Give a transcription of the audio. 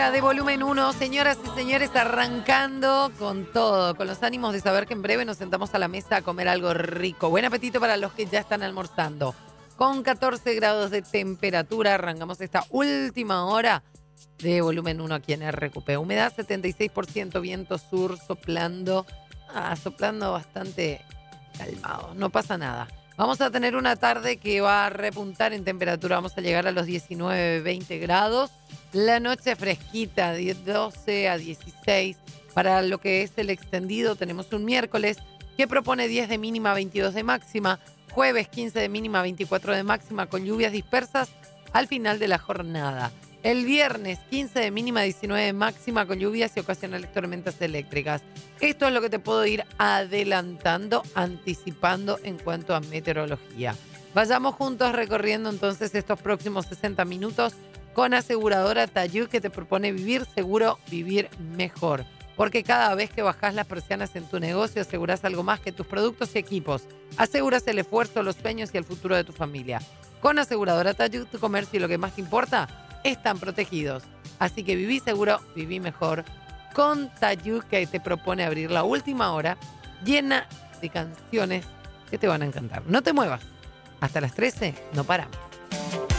hora de Volumen 1, señoras y señores, arrancando con todo, con los ánimos de saber que en breve nos sentamos a la mesa a comer algo rico. Buen apetito para los que ya están almorzando. Con 14 grados de temperatura arrancamos esta última hora de Volumen 1 aquí en RQP. Humedad 76%, viento sur soplando, soplando bastante calmado, no pasa nada. Vamos a tener una tarde que va a repuntar en temperatura, vamos a llegar a los 19, 20 grados. La noche fresquita, de 12 a 16. Para lo que es el extendido tenemos un miércoles que propone 10 de mínima, 22 de máxima. Jueves 15 de mínima, 24 de máxima con lluvias dispersas al final de la jornada. El viernes 15 de mínima, 19 de máxima con lluvias y ocasionales tormentas eléctricas. Esto es lo que te puedo ir adelantando, anticipando en cuanto a meteorología. Vayamos juntos recorriendo entonces estos próximos 60 minutos con Aseguradora Tayú, que te propone vivir seguro, vivir mejor. Porque cada vez que bajás las persianas en tu negocio, asegurás algo más que tus productos y equipos. Aseguras el esfuerzo, los sueños y el futuro de tu familia. Con Aseguradora Tayú, tu comercio y lo que más te importa están protegidos. Así que viví seguro, viví mejor. Con Tayú, que te propone abrir la última hora llena de canciones que te van a encantar. No te muevas. Hasta las 13 no paramos.